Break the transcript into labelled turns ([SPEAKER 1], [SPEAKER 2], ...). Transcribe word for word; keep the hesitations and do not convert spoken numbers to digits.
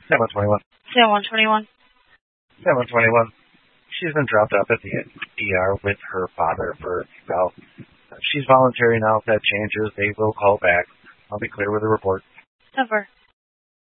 [SPEAKER 1] Sam one twenty-one.
[SPEAKER 2] Sam one twenty-one.
[SPEAKER 1] Sam one twenty-one. She's been dropped off at the E R with her father for eval. She's voluntary now. If that changes, they will call back. I'll be clear with a report.
[SPEAKER 2] Over.